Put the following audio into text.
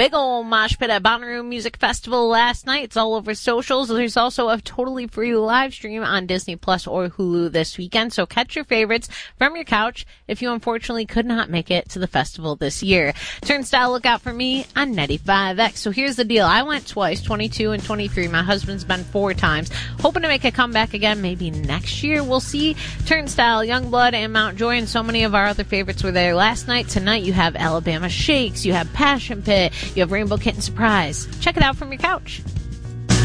big ol' mosh pit at Bonnaroo Music Festival last night. It's all over socials. There's also a totally free live stream on Disney Plus or Hulu this weekend. So catch your favorites from your couch if you unfortunately could not make it to the festival this year. Turnstile, look out for me on 95X. So here's the deal. I went twice, 22 and 23. My husband's been 4 times. Hoping to make a comeback again maybe next year. We'll see. Turnstile, Youngblood, and Mountjoy, and so many of our other favorites were there last night. Tonight you have Alabama Shakes, you have Passion Pit, you have Rainbow Kitten Surprise. Check it out from your couch.